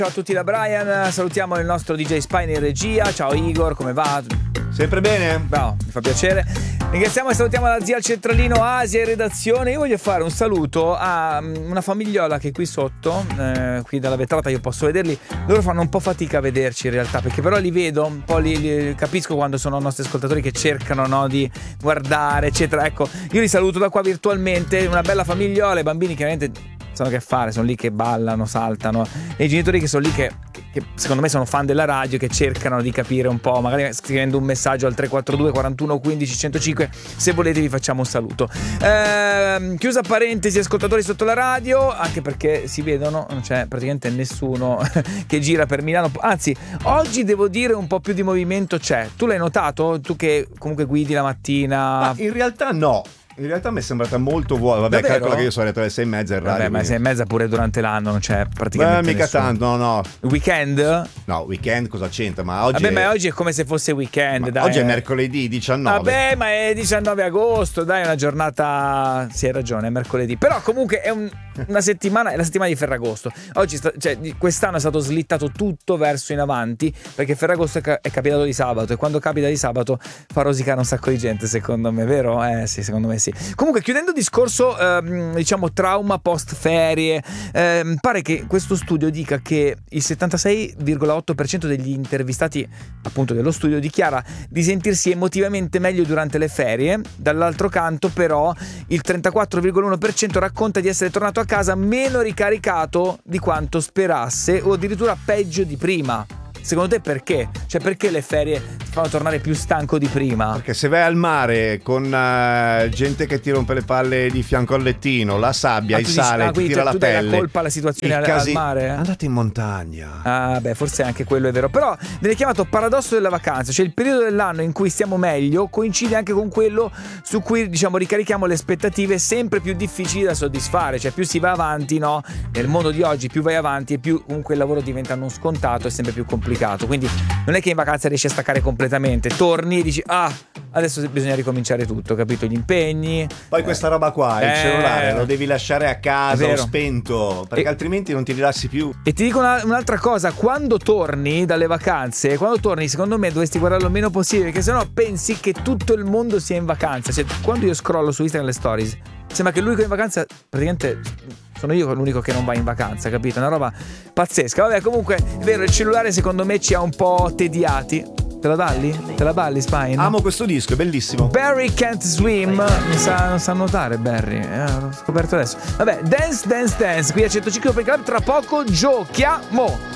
Ciao a tutti da Brian, salutiamo il nostro DJ Spine in regia. Ciao Igor, come va? Sempre bene? Bravo, mi fa piacere. Ringraziamo e salutiamo la zia al centralino Asia in redazione. Io voglio fare un saluto a una famigliola che è qui sotto, qui dalla vetrata io posso vederli. Loro fanno un po' fatica a vederci in realtà, perché però li vedo un po', li capisco quando sono nostri ascoltatori che cercano, no, di guardare eccetera. Ecco, io li saluto da qua virtualmente, una bella famigliola, i bambini chiaramente sanno che fare, sono lì che ballano, saltano, e i genitori che sono lì che secondo me sono fan della radio, che cercano di capire un po', magari scrivendo un messaggio al 342 41 15 105. Se volete vi facciamo un saluto. Chiusa parentesi, ascoltatori sotto la radio, anche perché si vedono, non c'è praticamente nessuno che gira per Milano, anzi oggi devo dire un po' più di movimento c'è. Tu l'hai notato? Tu che comunque guidi la mattina? Ma in realtà no. In realtà mi è sembrata molto vuota. Vabbè, davvero? calcola che io sono alle 6:30 in radio. Vabbè, ma 6:30 pure durante l'anno non c'è praticamente mica nessuno. tanto, no. Weekend? No, weekend cosa c'entra? Ma oggi vabbè, ma oggi è come se fosse weekend, dai. Oggi è mercoledì 19. Vabbè, ma è 19 agosto, dai, è una giornata. Sì, hai ragione, è mercoledì. Però comunque è una settimana, è la settimana di Ferragosto. Oggi quest'anno è stato slittato tutto verso in avanti, perché Ferragosto è capitato di sabato, e quando capita di sabato fa rosicare un sacco di gente, secondo me, vero? Sì, secondo me sì. Comunque, chiudendo il discorso, diciamo trauma post ferie, pare che questo studio dica che il 76,8% degli intervistati appunto dello studio dichiara di sentirsi emotivamente meglio durante le ferie. Dall'altro canto però il 34,1% racconta di essere tornato a casa meno ricaricato di quanto sperasse, o addirittura peggio di prima. Secondo te perché? Cioè, perché le ferie ti fanno tornare più stanco di prima? Perché se vai al mare con gente che ti rompe le palle di fianco al lettino, la sabbia, il sale, ti tira la pelle. Tu dai la colpa alla situazione al mare? Andate in montagna. Ah, beh, forse anche quello è vero. Però viene chiamato paradosso della vacanza, cioè il periodo dell'anno in cui stiamo meglio coincide anche con quello su cui, diciamo, ricarichiamo le aspettative sempre più difficili da soddisfare. Cioè, più si va avanti, no? Nel mondo di oggi, più vai avanti e più comunque il lavoro diventa non scontato e sempre più complicato. Quindi non è che in vacanza riesci a staccare completamente, torni e dici adesso bisogna ricominciare tutto, capito? Gli impegni. Poi questa roba qua, il cellulare lo devi lasciare a casa o spento, perché altrimenti non ti rilassi più. E ti dico un'altra cosa, quando torni dalle vacanze, secondo me dovresti guardarlo il meno possibile, perché sennò pensi che tutto il mondo sia in vacanza. Cioè, quando io scrollo su Instagram le stories, sembra che l'unico in vacanza praticamente sono io l'unico che non va in vacanza, capito? Una roba pazzesca. Vabbè, comunque è vero, il cellulare secondo me ci ha un po' tediati. Te la balli? Te la balli, Spine? Amo questo disco, è bellissimo. Barry Can't Swim. Non sa nuotare Barry, l'ho scoperto adesso. Vabbè, Dance Dance Dance qui a 105 per Club. Tra poco giochiamo.